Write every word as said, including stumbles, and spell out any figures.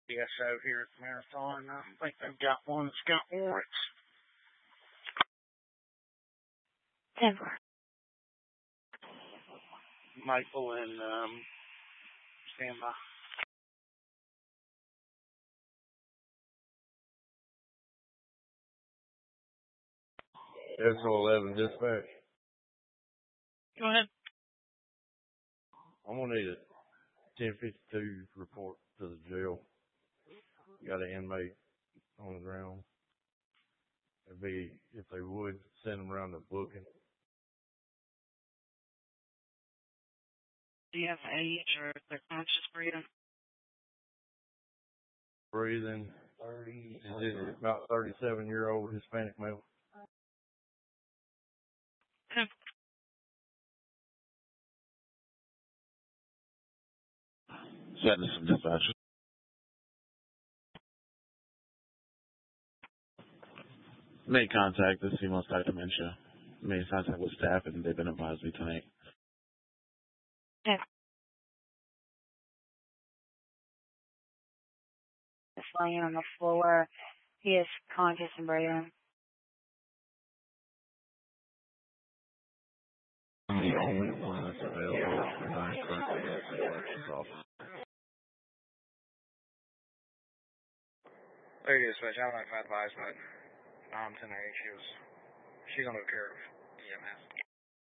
D S O here at the Marathon. I think they've got one that's got warrants. Denver. Maple and um, standby. S O eleven dispatch. Go ahead. I'm gonna need a ten fifty-two report to the jail. Got an inmate on the ground. It'd be, if they would, send them around the booking. Do you have age or if they're conscious breathing? Breathing. thirty. Is it about thirty-seven year old Hispanic male? Okay. Send some dispatch. Made contact this female's got dementia. Made contact with staff and they've been advised me tonight. Okay. Just laying on the floor. He is conscious and breathing. I'm the only one that's available behind current elections office. There it is, Dispatch. I don't know if I advised, but Mom tonight, she was, she's on the care of E M S.